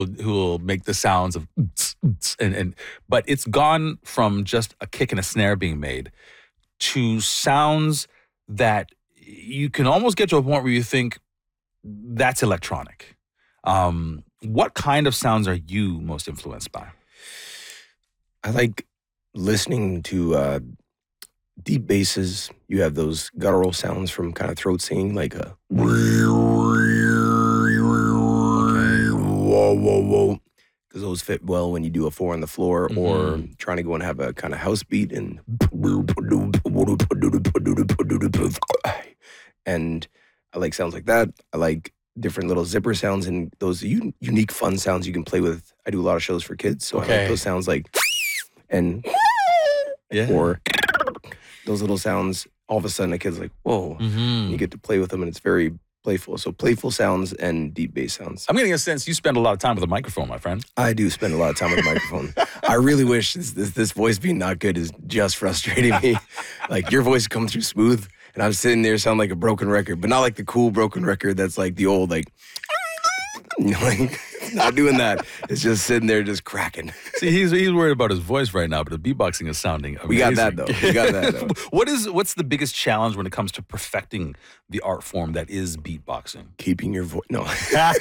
who will make the sounds of and but it's gone from just a kick and a snare being made to sounds that you can almost get to a point where you think that's electronic. What kind of sounds are you most influenced by? I like listening to deep basses. You have those guttural sounds from kind of throat singing, like a whoa, whoa, whoa, because those fit well when you do a 4 on the floor or trying to go and have a kind of house beat and I like sounds like that. I like different little zipper sounds and those unique fun sounds you can play with. I do a lot of shows for kids, so I like those sounds like and or those little sounds. All of a sudden, a kid's like, "Whoa!" And you get to play with them, and it's very playful. So playful sounds and deep bass sounds. I'm getting a sense you spend a lot of time with a microphone, my friend. I do spend a lot of time with a microphone. I really wish this voice being not good is just frustrating me. Like your voice comes through smooth, and I'm sitting there sounding like a broken record, but not like the cool broken record that's like the old like. Like not doing that. It's just sitting there just cracking. See, he's worried about his voice right now, but the beatboxing is sounding amazing. We got that though. What's the biggest challenge when it comes to perfecting the art form that is beatboxing? Keeping your voice. No.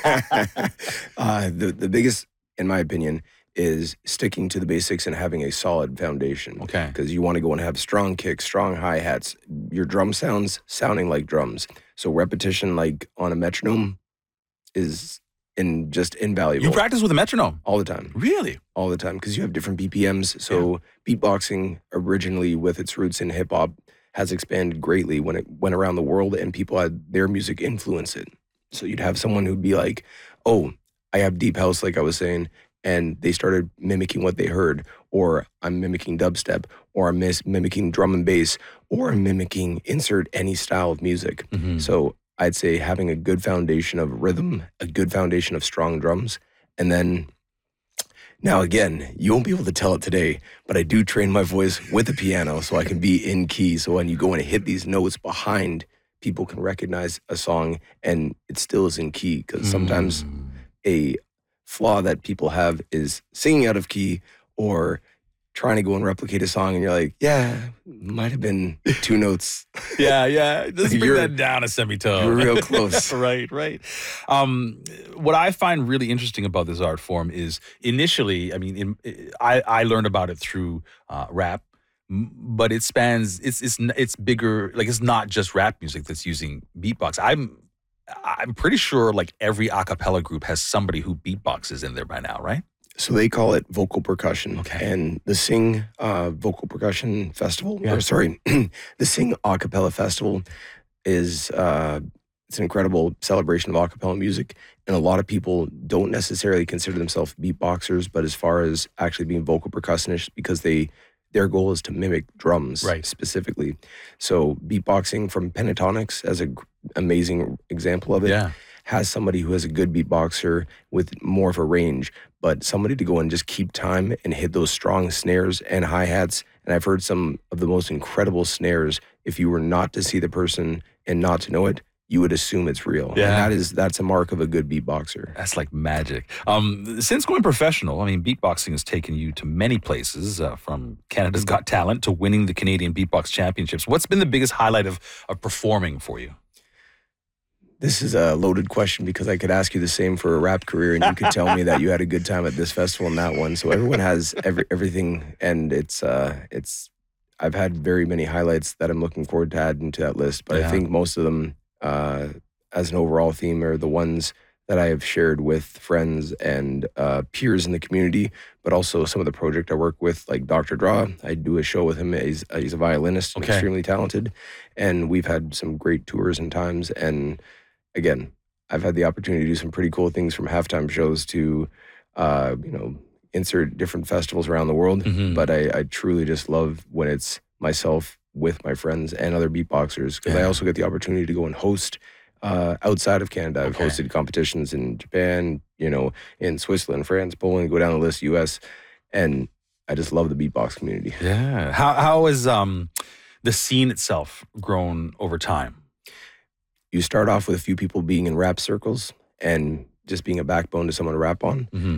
The biggest, in my opinion, is sticking to the basics and having a solid foundation. Okay. Because you want to go and have strong kicks, strong hi-hats, your drum sounds sounding like drums. So repetition like on a metronome is just invaluable. You practice with a metronome? All the time. Really? All the time, because you have different BPMs. So beatboxing, originally with its roots in hip-hop, has expanded greatly when it went around the world and people had their music influence it. So you'd have someone who'd be like, oh, I have deep house, like I was saying, and they started mimicking what they heard, or I'm mimicking dubstep, or I'm mimicking drum and bass, or I'm mimicking insert any style of music. So I'd say having a good foundation of rhythm, a good foundation of strong drums, and then, now again, you won't be able to tell it today, but I do train my voice with the piano so I can be in key. So when you go and hit these notes behind, people can recognize a song and it still is in key. Because sometimes a flaw that people have is singing out of key or trying to go and replicate a song and you're like, yeah, might have been 2 notes. Yeah. Just bring that down a semitone. You're real close. Right. What I find really interesting about this art form is initially, I mean, I learned about it through rap, but it spans, it's bigger, like it's not just rap music that's using beatbox. I'm pretty sure like every a cappella group has somebody who beatboxes in there by now, right? So they call it vocal percussion. Okay. And the Sing Vocal Percussion Festival, the Sing A Cappella Festival is it's an incredible celebration of a cappella music. And a lot of people don't necessarily consider themselves beatboxers, but as far as actually being vocal percussionists, because their goal is to mimic drums specifically. So beatboxing from Pentatonics, as an amazing example of it, has somebody who is a good beatboxer with more of a range, but somebody to go and just keep time and hit those strong snares and hi-hats. And I've heard some of the most incredible snares. If you were not to see the person and not to know it, you would assume it's real. Yeah. And that's a mark of a good beatboxer. That's like magic. Since going professional, I mean, beatboxing has taken you to many places, from Canada's Got Talent to winning the Canadian Beatbox Championships. What's been the biggest highlight of performing for you? This is a loaded question because I could ask you the same for a rap career and you could tell me that you had a good time at this festival and that one. So everyone has everything, and it's I've had very many highlights that I'm looking forward to adding to that list, but I think most of them as an overall theme are the ones that I have shared with friends and peers in the community, but also some of the project I work with, like Dr. Draw. I do a show with him. He's a violinist, and extremely talented, and we've had some great tours and times. And again, I've had the opportunity to do some pretty cool things, from halftime shows to, insert different festivals around the world. But I truly just love when it's myself with my friends and other beatboxers, because I also get the opportunity to go and host outside of Canada. I've hosted competitions in Japan, in Switzerland, France, Poland, go down the list, US, and I just love the beatbox community. Yeah. How has the scene itself grown over time? You start off with a few people being in rap circles and just being a backbone to someone to rap on.